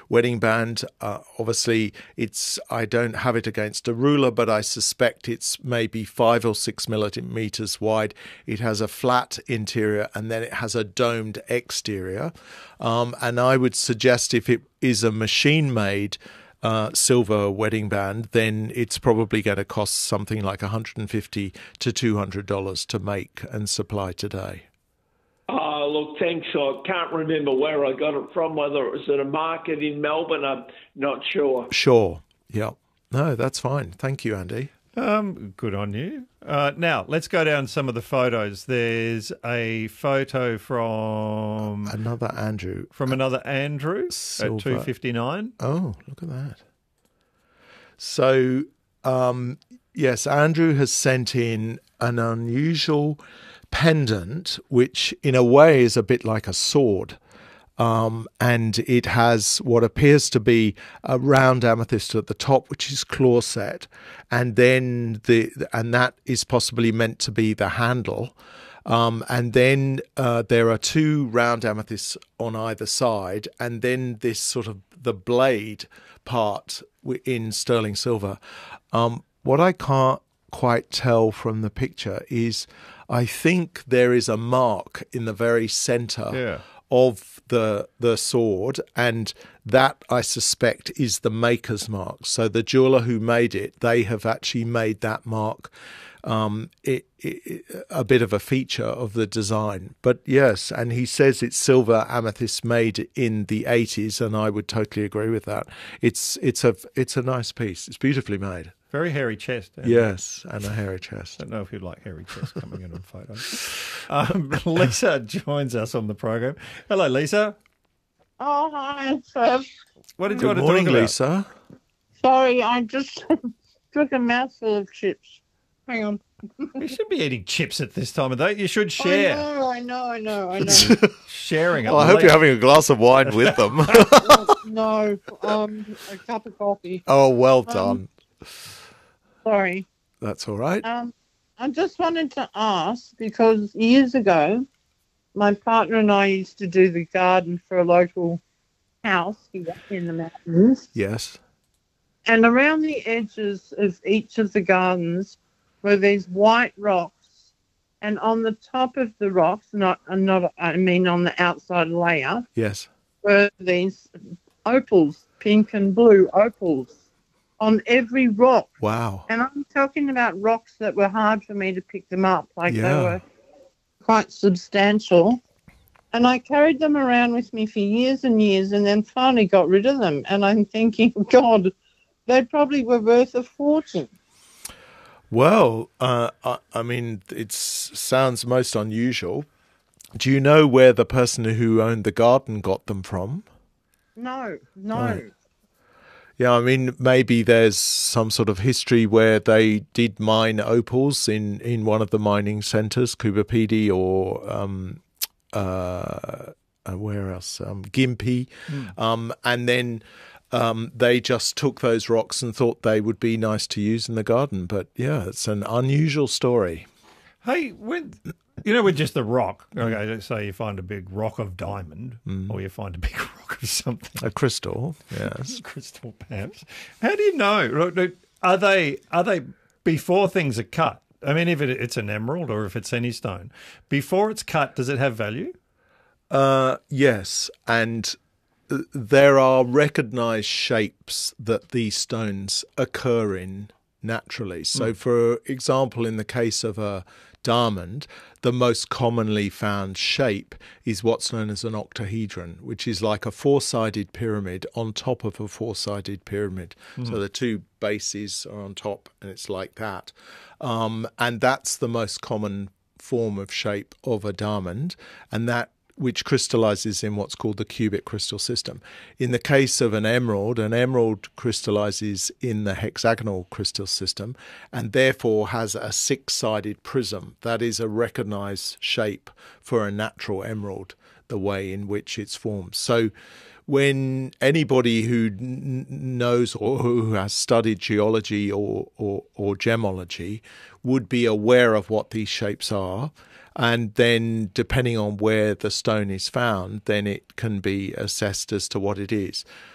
wedding band. Obviously, I don't have it against a ruler, but I suspect it's maybe 5 or 6 millimeters wide. It has a flat interior and then it has a domed exterior. And I would suggest if it is a machine-made silver wedding band, then it's probably going to cost something like $150 to $200 to make and supply today. Oh, look, thanks. I can't remember where I got it from, whether it was at a market in Melbourne. I'm not sure. Sure. Yeah. No, that's fine. Thank you, Andy. Good on you. Now, let's go down some of the photos. There's a photo from... Another Andrew. From another Andrew Silver. At 259. Oh, look at that. So, yes, Andrew has sent in an unusual pendant, which in a way is a bit like a sword. And it has what appears to be a round amethyst at the top, which is claw set, and then and that is possibly meant to be the handle. And then there are 2 round amethysts on either side, and then this sort of the blade part in sterling silver. What I can't quite tell from the picture is I think there is a mark in the very center of the sword, and that I suspect is the maker's mark. So the jeweler who made it, they have actually made that mark a bit of a feature of the design. But yes, and he says it's silver amethyst made in the 80s, and I would totally agree with that. It's a nice piece. It's beautifully made. Very hairy chest. Yes, and a hairy chest. I don't know if you'd like hairy chest coming in on photos. Lisa joins us on the program. Hello, Lisa. Oh, hi, Trev. What did you want Good to morning, talk about? Lisa. Sorry, I just took a mouthful of chips. Hang on. You should be eating chips at this time of day. You should share. I know. Sharing it. Well, I hope you're having a glass of wine with them. No, a cup of coffee. Oh, well done. Sorry. That's all right. I just wanted to ask, because years ago, my partner and I used to do the garden for a local house here in the mountains. Yes. And around the edges of each of the gardens were these white rocks. And on the top of the rocks, on the outside layer, Yes. were these opals, pink and blue opals, on every rock. Wow. And I'm talking about rocks that were hard for me to pick them up. They Yeah. were quite substantial. And I carried them around with me for years and years, and then finally got rid of them. And I'm thinking, God, they probably were worth a fortune. Well, I mean, it sounds most unusual. Do you know where the person who owned the garden got them from? No. Right. Yeah, I mean, maybe there's some sort of history where they did mine opals in one of the mining centres, Coober Pedy or where else? Gympie. And then they just took those rocks and thought they would be nice to use in the garden. But yeah, it's an unusual story. Hey, with just the rock, okay, let's say you find a big rock of diamond or you find a big rock of something. A crystal, yes. Crystal, perhaps. How do you know? Are they before things are cut? I mean, if it's an emerald or if it's any stone, before it's cut, does it have value? Yes, and there are recognised shapes that these stones occur in naturally. So, for example, in the case of a diamond, the most commonly found shape is what's known as an octahedron, which is like a 4-sided pyramid on top of a 4-sided pyramid. So the 2 bases are on top, and it's like that. And that's the most common form of shape of a diamond, and that which crystallizes in what's called the cubic crystal system. In the case of an emerald crystallizes in the hexagonal crystal system and therefore has a 6-sided prism. That is a recognized shape for a natural emerald, the way in which it's formed. So when anybody who knows or who has studied geology or gemology would be aware of what these shapes are, and then depending on where the stone is found, then it can be assessed as to what it is.